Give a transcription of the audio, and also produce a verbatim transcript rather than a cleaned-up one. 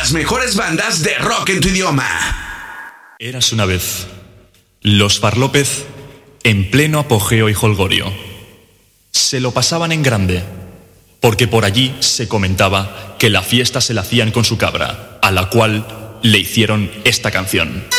las mejores bandas de rock en tu idioma. Eras una vez los Far López en pleno apogeo y jolgorio. Se lo pasaban en grande, porque por allí se comentaba que la fiesta se la hacían con su cabra, a la cual le hicieron esta canción.